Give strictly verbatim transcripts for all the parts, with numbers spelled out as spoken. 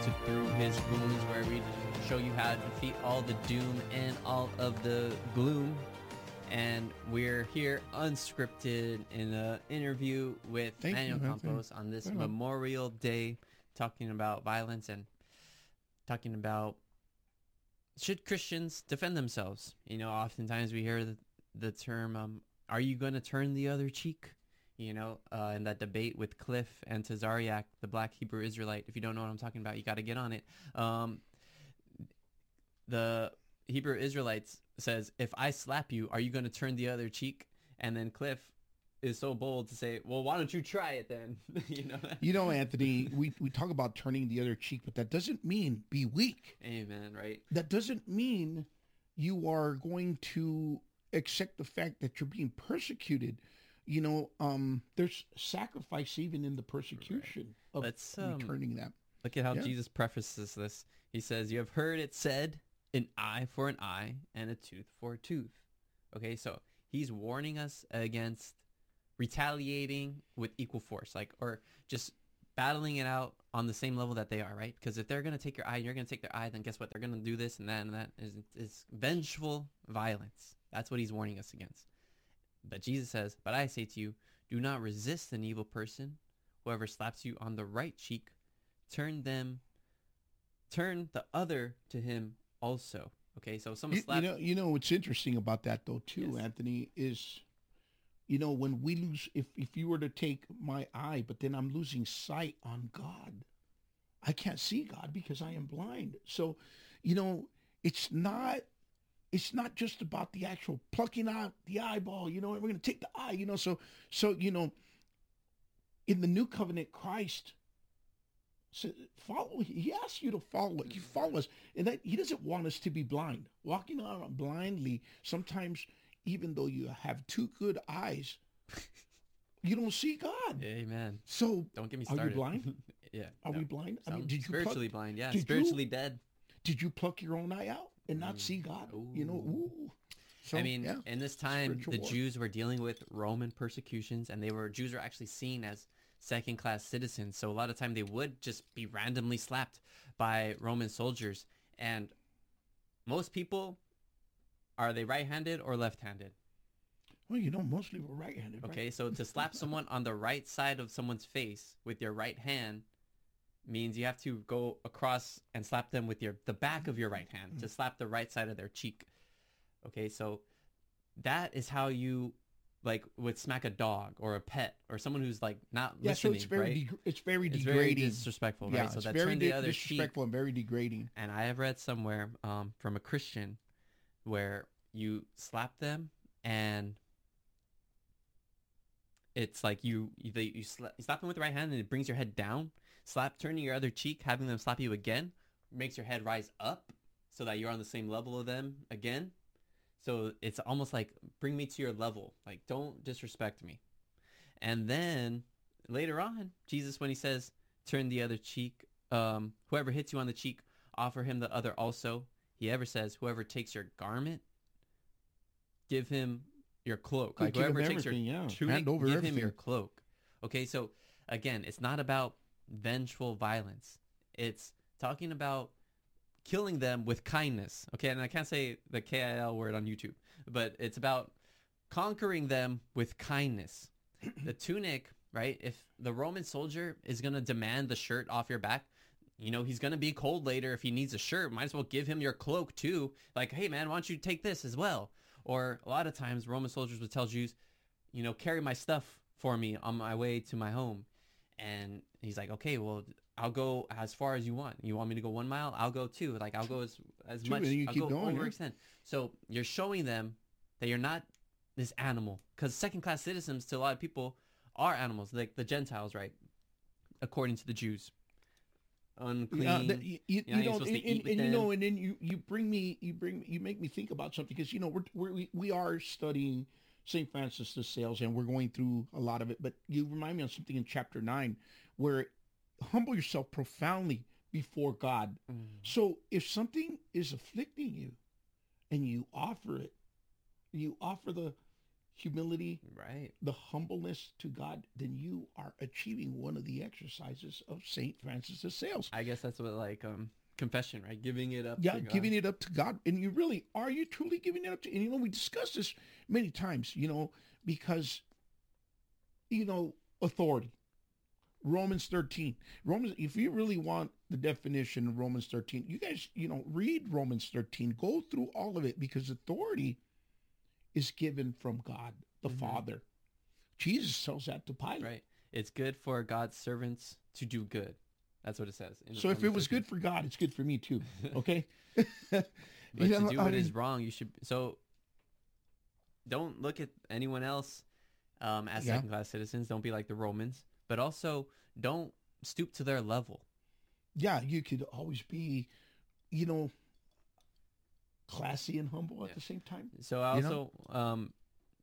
to Through His Wounds, where we show you how to defeat all the doom and all of the gloom. And we're here unscripted in an interview with Thank Manuel you, Campos on this Right on. Memorial Day, talking about violence and talking about should Christians defend themselves. You know, oftentimes we hear the, the term, um, are you going to turn the other cheek? You know, uh, in that debate with Cliff and Tazariak, the black Hebrew Israelite. If you don't know what I'm talking about, you got to get on it. Um, the Hebrew Israelites says, if I slap you, are you going to turn the other cheek? And then Cliff is so bold to say, well, why don't you try it then? you know, You know, Anthony, we, we talk about turning the other cheek, but that doesn't mean be weak. Amen, right? That doesn't mean you are going to accept the fact that you're being persecuted. You know, um, there's sacrifice even in the persecution of Let's, um, returning that. Look at how Yeah. Jesus prefaces this. He says, you have heard it said, an eye for an eye and a tooth for a tooth. Okay, so he's warning us against retaliating with equal force, like, or just battling it out on the same level that they are, right? Because if they're going to take your eye, you're going to take their eye, then guess what? They're going to do this and that and that. Is is vengeful violence. That's what he's warning us against. But Jesus says, but I say to you, do not resist an evil person. Whoever slaps you on the right cheek, turn them, turn the other to him also. Okay, so if someone You, slaps you know, you know what's interesting about that though too, Yes. Anthony, is, you know, when we lose, if if you were to take my eye, but then I'm losing sight on God, I can't see God because I am blind. So, you know, it's not. It's not just about the actual plucking out the eyeball, you know, we're going to take the eye, you know. So, so, you know, in the new covenant, Christ said, follow, he asks you to follow, you follow us. And that he doesn't want us to be blind. Walking around blindly, sometimes even though you have two good eyes, you don't see God. Amen. So, Don't get me are started. you blind? yeah. Are no. we blind? I Some mean, did you spiritually pluck, blind? Yeah, did you- spiritually dead. did you pluck your own eye out and not see God? You know, ooh. So, I mean, yeah. in this time, Spiritual the war. Jews were dealing with Roman persecutions, and they were Jews were actually seen as second-class citizens. So a lot of time they would just be randomly slapped by Roman soldiers. And most people, are they right-handed or left-handed? Well, you know, mostly we're right-handed. Okay, right? so to slap someone on the right side of someone's face with your right hand means you have to go across and slap them with your the back of your right hand to slap the right side of their cheek. Okay, so that is how you, like, would smack a dog or a pet or someone who's like not Yeah, so listening. it's very, right? de- it's very It's degrading. very disrespectful, yeah, right? So it's that very turn the di- other cheek. disrespectful and very degrading. And I have read somewhere um, from a Christian where you slap them and it's like you you, they, you, sla- you slap them with the right hand and it brings your head down. Slap turning your other cheek, having them slap you again, makes your head rise up so that you're on the same level of them again. So it's almost like, bring me to your level. Like, don't disrespect me. And then later on, Jesus, when he says, turn the other cheek, um, whoever hits you on the cheek, offer him the other also. He ever says, whoever takes your garment, give him your cloak. Could Like, give him whoever takes your everything, yeah. tunic, Hand over give everything. him your cloak. Okay, so again, it's not about vengeful violence. It's talking about killing them with kindness. Okay, and I can't say the K I L word on YouTube, but it's about conquering them with kindness. The tunic, right? If the Roman soldier is going to demand the shirt off your back, you know, he's going to be cold later. If he needs a shirt, might as well give him your cloak too. Like, hey man, why don't you take this as well? Or a lot of times Roman soldiers would tell Jews, you know, carry my stuff for me on my way to my home. And he's like, okay, well, I'll go as far as you want. You want me to go one mile? I'll go two. Like, I'll go as as Two, much. and you I'll keep go going, yeah. overextend. So you're showing them that you're not this animal. Because second-class citizens to a lot of people are animals, like the Gentiles, right? According to the Jews. Unclean. Yeah, that- you, you, You're not you even know, supposed and, to eat and, with and you them. know, and then you, you bring me, you bring, you make me think about something because you know we're, we're we we are studying Saint Francis de Sales and we're going through a lot of it. But you remind me of something in chapter nine where humble yourself profoundly before God. Mm. So if something is afflicting you, and you offer it, you offer the humility, Right. the humbleness to God, then you are achieving one of the exercises of Saint Francis of Sales. I guess that's what like um confession, right? Giving it up Yeah, to God. giving it up to God. And you really, are you truly giving it up to, and you know, we discussed this many times, you know, because, you know, authority. Romans thirteen. Romans, if you really want the definition of Romans thirteen, you guys, you know, read Romans thirteen, go through all of it, because authority is given from God, the Mhm. Father. Jesus tells that to Pilate. Right. It's good for God's servants to do good. That's what it says. in So if it Romans was thirteen. good for God, it's good for me too. Okay. But You know, to do I what is mean- wrong, you should. So don't look at anyone else um, as Yeah. second class citizens. Don't be like the Romans. But also don't stoop to their level. Yeah, you could always be, you know, classy and humble at Yeah. the same time. So I You know? also um,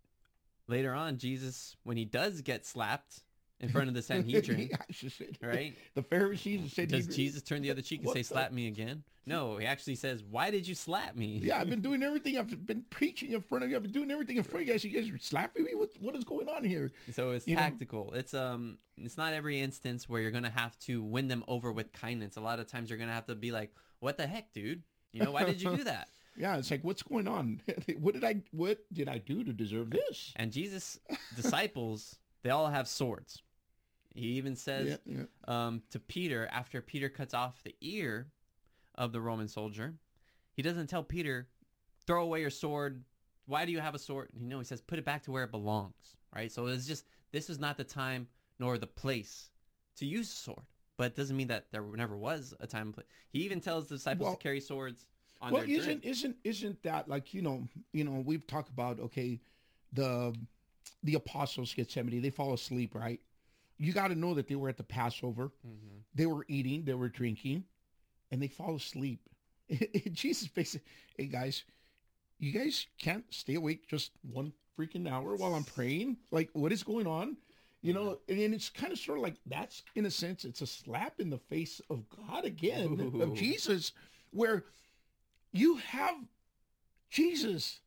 later on, Jesus, when he does get slapped in front of the Sanhedrin, Yeah, I should say that. right? The Pharisees said, Does Jesus turn the other cheek and What say, the- "Slap me again"? No, he actually says, "Why did you slap me?" Yeah, I've been doing everything. I've been preaching in front of you. I've been doing everything in front of you guys. You guys are slapping me. What what is going on here? So it's You know? tactical. It's um, it's not every instance where you're gonna have to win them over with kindness. A lot of times you're gonna have to be like, "What the heck, dude? You know, why did you do that?" Yeah, it's like, what's going on? what did I what did I do to deserve this? And Jesus' disciples, they all have swords. He even says Yeah, yeah. um, to Peter, after Peter cuts off the ear of the Roman soldier, he doesn't tell Peter, throw away your sword. Why do you have a sword? You know, he says, put it back to where it belongs, right? So it's just, this is not the time nor the place to use a sword. But it doesn't mean that there never was a time and place. He even tells the disciples Well- to carry swords on Well, their isn't drink. isn't isn't that like, you know, you know, we've talked about, okay, the the apostles Gethsemane, they fall asleep, right? You got to know that they were at the Passover. Mhm. They were eating, they were drinking, and they fall asleep. Jesus basically, hey guys, you guys can't stay awake just one freaking hour while I'm praying? Like, what is going on? You know, and it's kind of sort of like, that's, in a sense, it's a slap in the face of God again, Ooh. of Jesus, where you have Jesus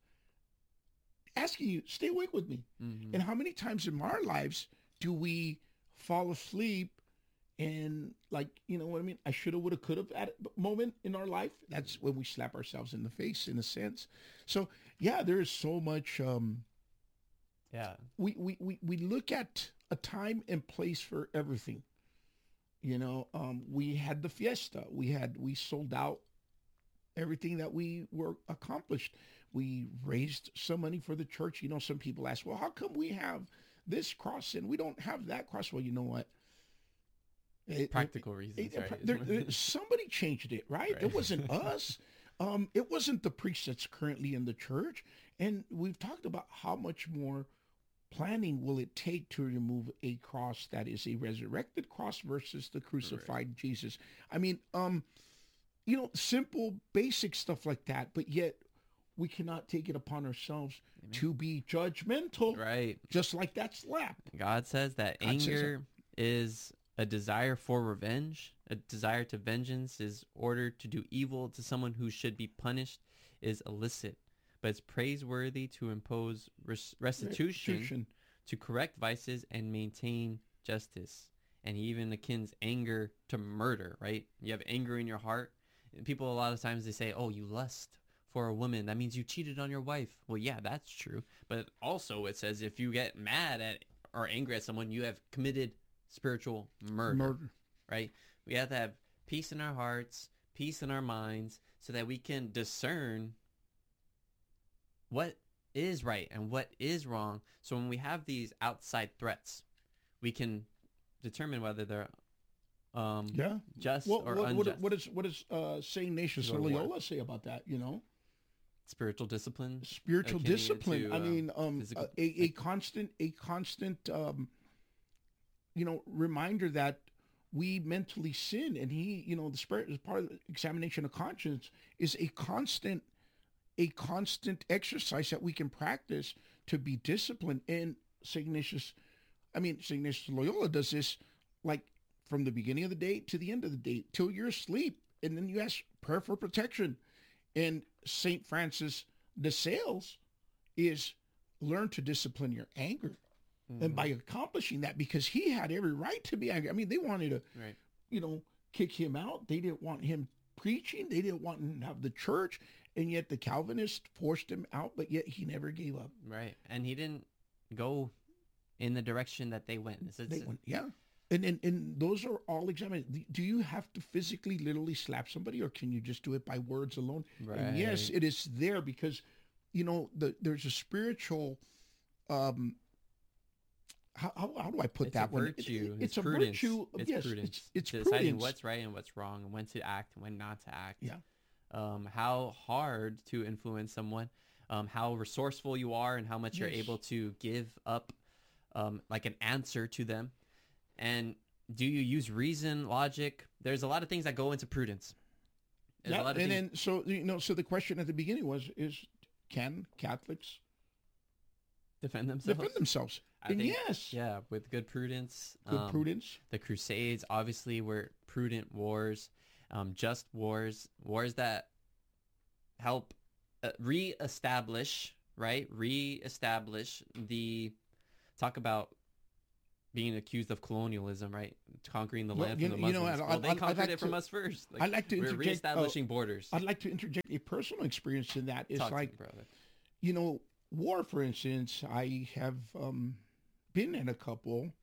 asking you, stay awake with me. Mhm. And how many times in our lives do we fall asleep and, like, you know what I mean? I should have, would have, could have at a moment in our life. That's when we slap ourselves in the face, in a sense. So yeah, there is so much. Um, Yeah. we, we, we, we look at a time and place for everything. You know, um, we had the fiesta. We had, we sold out everything that we were accomplished. We raised some money for the church. You know, some people ask, well, how come we have this cross and we don't have that cross? Well, you know what? It- Practical it- reasons, it- right? there- there- somebody changed it, right? Right. It wasn't us. Um, it wasn't the priest that's currently in the church. And we've talked about how much more planning will it take to remove a cross that is a resurrected cross versus the crucified Jesus. I mean, um, you know, simple, basic stuff like that, but yet we cannot take it upon ourselves Amen. to be judgmental, Right. just like that slap. God says that God says anger is a desire for revenge. A desire to vengeance is order to do evil to someone who should be punished is illicit. But it's praiseworthy to impose res- restitution, Restitution. to correct vices and maintain justice. And he even akins anger to murder, right? You have anger in your heart. People a lot of times they say, oh, you lust for a woman. That means you cheated on your wife. Well, yeah, that's true. But also it says if you get mad at or angry at someone, you have committed spiritual murder, Murder. right? We have to have peace in our hearts, peace in our minds, so that we can discern what is right and what is wrong. So when we have these outside threats, we can determine whether they're um, Yeah. just What, or what, unjust. what, what is what does uh, Saint Ignatius of Lord, what? Loyola say about that? You know, Spiritual discipline. spiritual akin discipline. to, I uh, mean, um, physical- a, a, a constant, a constant, um, you know, reminder that we mentally sin, and he, you know, the spirit is part of the examination of conscience is a constant, a constant exercise that we can practice to be disciplined. And Saint Ignatius, I mean, Saint Ignatius of Loyola does this like from the beginning of the day to the end of the day till you're asleep, and then you ask prayer for protection. And Saint Francis de Sales is learn to discipline your anger. Mhm. And by accomplishing that, because he had every right to be angry. I mean, they wanted to, Right. you know, kick him out. They didn't want him preaching. They didn't want him to have the church. And yet the Calvinists forced him out, but yet he never gave up. Right. And he didn't go in the direction that they went. It's, it's, They went, yeah. And, and and those are all examined. Do you have to physically, literally slap somebody, or can you just do it by words alone? right. And yes, it is there because, you know, the, there's a spiritual, um, how, how, how do I put It's that a one? It- virtue. it- it's a prudence. virtue. It's Yes, prudence. it's, it's Deciding prudence. what's right and what's wrong, and when to act and when not to act. Yeah. Um, how hard to influence someone, um, how resourceful you are, and how much you're Yes. able to give up, um, like an answer to them. And do you use reason, logic? There's a lot of things that go into prudence. There's Yeah, a lot of and things. then so you know, so the question at the beginning was: is can Catholics Defend themselves. defend themselves? I And think, yes, yeah, with good prudence. good um, prudence. The Crusades obviously were prudent wars, um, just wars, wars that help uh, reestablish, right? Reestablish the talk about being accused of colonialism, right? Conquering the Well, land you from the know- you know, Muslims. I- well, I- they I'd conquered like it from to- us first. I'd like to we're interject. uh, reestablishing borders. I'd like to interject a personal experience in that. It's Talk to like me, brother. you know, war. For instance, I have um, been in a couple.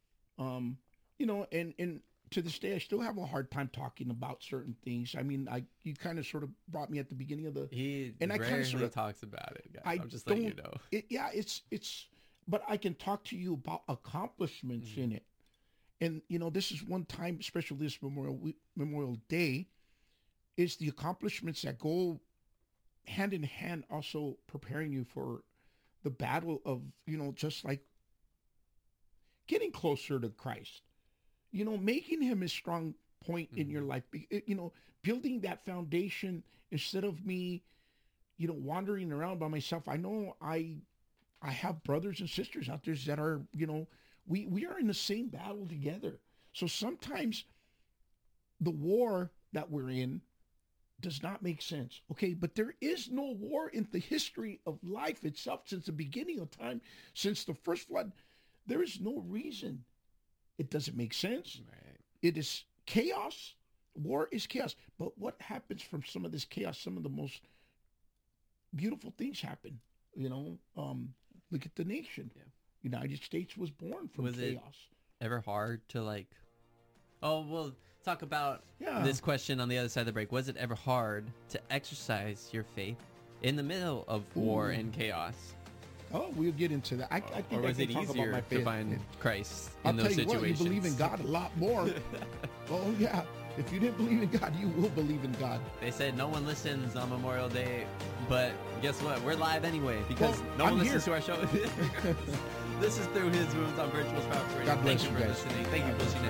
Um, you know, and and to this day, I still have a hard time talking about certain things. I mean, I you kind of sort of brought me at the beginning of the. He and I kinda rarely sorta- talks about it, guys. I I'm just letting you don't- know. It, yeah, it's it's, but I can talk to you about accomplishments Mhm. in it, and you know, this is one time, especially this Memorial Week, Memorial Day, is the accomplishments that go hand in hand, also preparing you for the battle of, you know, just like getting closer to Christ, you know, making him a strong point in your Mhm. life, Be- you know, building that foundation instead of me, you know, wandering around by myself. I know I, I have brothers and sisters out there that are, you know, we, we are in the same battle together. So sometimes the war that we're in does not make sense. Okay. But there is no war in the history of life itself since the beginning of time, since the first flood. There is no reason. It doesn't make sense. Right. It is chaos. War is chaos. But what happens from some of this chaos? Some of the most beautiful things happen. You know, um, look at the nation. Yeah. United States was born from Was it- chaos. Ever hard to like? Oh, we'll talk about Yeah. this question on the other side of the break. Was it ever hard to exercise your faith in the middle of war Ooh. and chaos? Oh, we'll get into that. I, I think Or I was can it talk easier about my to faith. find Christ I'll in tell those you what, you situations? believe in God a lot more. Oh yeah. If you didn't believe in God, you will believe in God. They said no one listens on Memorial Day, but guess what? We're live anyway because Well, no one I'm listens here. to our show. This is Through His Wounds on Virtual Sprout Radio. God bless Thank you you for guys. listening. Thank you, Bullshit